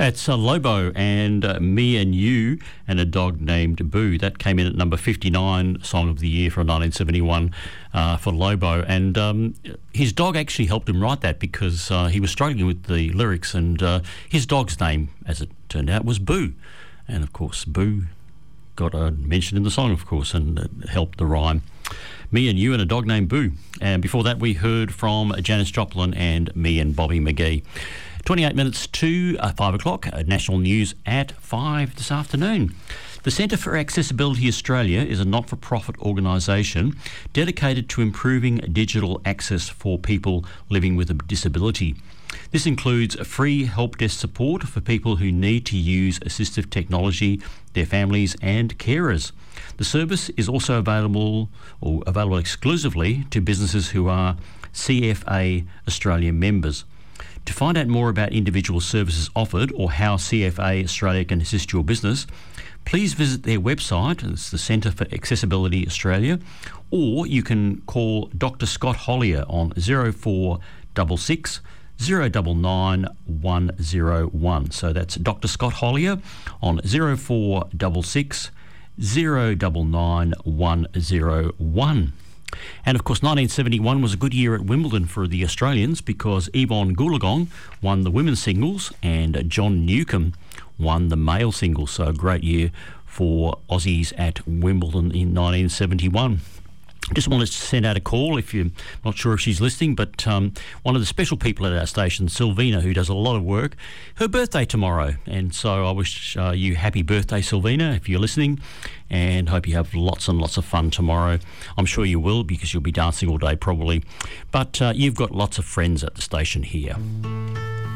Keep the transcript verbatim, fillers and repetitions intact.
It's uh, Lobo and uh, Me and You and a Dog Named Boo. That came in at number fifty-nine, Song of the Year for nineteen seventy-one uh, for Lobo. And um, his dog actually helped him write that because uh, he was struggling with the lyrics, and uh, his dog's name, as it turned out, was Boo. And, of course, Boo got uh, mentioned in the song, of course, and it helped the rhyme. Me and You and a Dog Named Boo. And before that, we heard from Janis Joplin and Me and Bobby McGee. twenty-eight minutes to uh, five o'clock, uh, national news at five this afternoon. The Centre for Accessibility Australia is a not-for-profit organisation dedicated to improving digital access for people living with a disability. This includes free help desk support for people who need to use assistive technology, their families and carers. The service is also available or available exclusively to businesses who are C F A Australia members. To find out more about individual services offered or how C F A Australia can assist your business, please visit their website. It's the Centre for Accessibility Australia, or you can call Doctor Scott Hollier on zero four six six, zero nine nine, one zero one. So that's Doctor Scott Hollier on zero four six six, zero nine nine, one zero one. And of course, nineteen seventy-one was a good year at Wimbledon for the Australians because Yvonne Goolagong won the women's singles and John Newcombe won the male singles. So a great year for Aussies at Wimbledon in nineteen seventy-one. Just wanted to send out a call if you're not sure if she's listening, but um, one of the special people at our station, Sylvina, who does a lot of work, her birthday tomorrow. And so I wish uh, you happy birthday, Sylvina, if you're listening, and hope you have lots and lots of fun tomorrow. I'm sure you will because you'll be dancing all day probably. But uh, you've got lots of friends at the station here.